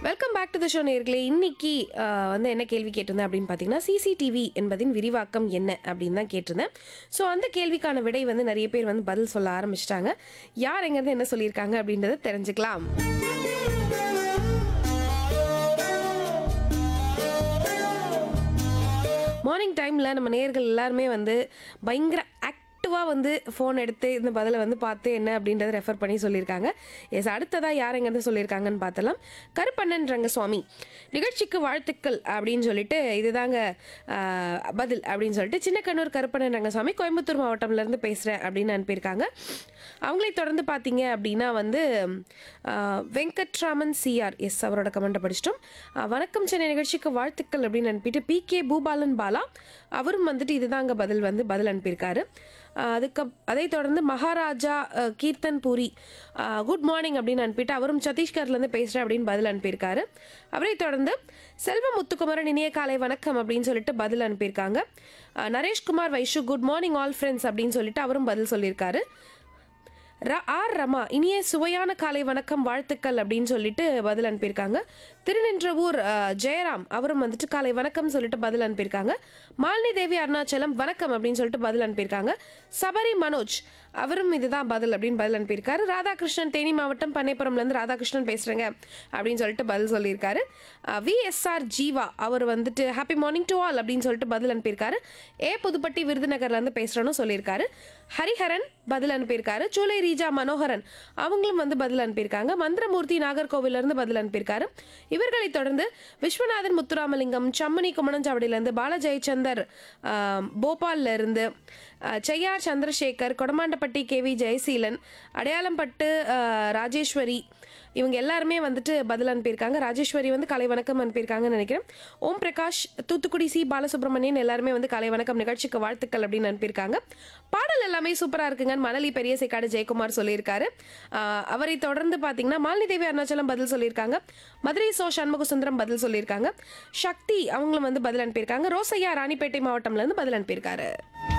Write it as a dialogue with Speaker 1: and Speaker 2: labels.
Speaker 1: Welcome back to the show நேயர்களே. இன்னைக்கு வந்து என்ன கேள்வி கேட்டிருந்தேன் அப்படின்னு பார்த்தீங்கன்னா, சிசிடிவி என்பதின் விரிவாக்கம் என்ன அப்படின்னு தான் கேட்டிருந்தேன். ஸோ அந்த கேள்விக்கான விடை வந்து நிறைய பேர் வந்து பதில் சொல்ல ஆரம்பிச்சிட்டாங்க. யார் எங்கேருந்து என்ன சொல்லியிருக்காங்க அப்படின்றத தெரிஞ்சுக்கலாம். மார்னிங் டைமில் நம்ம நேயர்கள் எல்லாருமே வந்து பயங்கர ஆக்டிவாக வந்து ஃபோன் எடுத்து இந்த பதிலை வந்து பார்த்து என்ன அப்படின்றத ரெஃபர் பண்ணி சொல்லியிருக்காங்க. எஸ், அடுத்ததாக யார் எங்கேருந்து சொல்லியிருக்காங்கன்னு பார்த்தலாம். கருப்பண்ணன் ரங்கசுவாமி நிகழ்ச்சிக்கு வாழ்த்துக்கள் அப்படின்னு சொல்லிட்டு இதுதாங்க பதில் அப்படின்னு சொல்லிட்டு சின்னக்கண்ணூர் கருப்பண்ணன் ரங்கசுவாமி கோயம்புத்தூர் மாவட்டம்லேருந்து பேசுகிறேன் அப்படின்னு அனுப்பியிருக்காங்க. அவங்களை தொடர்ந்து பார்த்தீங்க அப்படின்னா வந்து வெங்கட்ராமன் சிஆர், எஸ் அவரோட கமெண்ட்டை படிச்சிட்டோம். வணக்கம் சென்னை நிகழ்ச்சிக்கு வாழ்த்துக்கள் அப்படின்னு அனுப்பிட்டு பிகே பூபாலன் பாலா அவரும் வந்துட்டு இதுதாங்க பதில் அனுப்பியிருக்காரு. அதை தொடர்ந்து மகாராஜா கீர்த்தன் பூரி குட் மார்னிங் அப்படின்னு அனுப்பிட்டு அவரும் சத்தீஸ்கர்லேருந்து பேசுகிறேன் அப்படின்னு பதில் அனுப்பியிருக்காரு. அவரை தொடர்ந்து செல்வ முத்துக்குமரன் இனிய காலை வணக்கம் அப்படின்னு சொல்லிட்டு பதில் அனுப்பியிருக்காங்க. Naresh Kumar Vaishu good morning all friends அப்படின்னு சொல்லிட்டு அவரும் பதில் சொல்லியிருக்காரு. ஆர் ரமா இனிய சுவையான காலை வணக்கம் வாழ்த்துக்கள் அப்படின்னு சொல்லிட்டு பதில் அனுப்பியிருக்காங்க. திருநின்றவூர் ஜெயராம் அவரும் வந்துட்டு காலை வணக்கம் சொல்லிட்டு பதில் அனுப்பியிருக்காங்க. மாலினி தேவி அருணாச்சலம் வணக்கம் அப்படின்னு சொல்லிட்டு பதில் அனுப்பியிருக்காங்க. சபரி மனோஜ் அவரும் இதுதான் பதில் அப்படின்னு பதில் அனுப்பியிருக்காரு. ராதாகிருஷ்ணன் தேனி மாவட்டம் பண்ணைப்புறம்லேருந்து ராதாகிருஷ்ணன் பேசுகிறேங்க அப்படின்னு சொல்லிட்டு பதில் சொல்லியிருக்காரு. விஎஸ்ஆர் ஜீவா அவர் வந்துட்டு ஹாப்பி மார்னிங் டு ஆல் அப்படின்னு சொல்லிட்டு பதில் அனுப்பியிருக்காரு. புதுப்பட்டி விருதுநகர்லேருந்து பேசுகிறேன்னு சொல்லியிருக்காரு. ஹரிஹரன் பதில் அனுப்பியிருக்காரு. சூலை ரீஜா மனோகரன் அவங்களும் வந்து பதில் அனுப்பியிருக்காங்க. மந்திரமூர்த்தி நாகர்கோவிலிருந்து பதில் அனுப்பியிருக்காரு. இவர்களை தொடர்ந்து விஸ்வநாதன் முத்துராமலிங்கம் சம்மனி குமணஞ்சாவடியிலேருந்து பாலஜெயச்சந்தர் போபால்ல இருந்து செய்யார் சந்திரசேகர் கொடமாண்டப்பட்டி கேவி ஜெயசீலன் அடையாளம்பட்டு ராஜேஸ்வரி இவங்க எல்லாருமே வந்துட்டு பதில் அனுப்பியிருக்காங்க. ராஜேஸ்வரி வந்து கலை வணக்கம் அனுப்பியிருக்காங்கன்னு நினைக்கிறேன். ஓம் பிரகாஷ் தூத்துக்குடி சி பாலசுப்ரமணியன் எல்லாருமே வந்து கலை வணக்கம் நிகழ்ச்சிக்கு வாழ்த்துக்கள் அப்படின்னு அனுப்பியிருக்காங்க. பாடல் எல்லாமே சூப்பராக இருக்குங்கன்னு மணலி பெரிய சேக்காடு ஜெயக்குமார் சொல்லியிருக்காரு. அவரை தொடர்ந்து பார்த்தீங்கன்னா மாலினி தேவி அருணாச்சலம் பதில் சொல்லியிருக்காங்க. மதுரை சோ சண்முக சுந்தரம் பதில் சொல்லியிருக்காங்க. சக்தி அவங்களும் வந்து பதில் அனுப்பியிருக்காங்க. ரோசையா ராணிப்பேட்டை மாவட்டம்லேருந்து பதில் அனுப்பியிருக்காரு.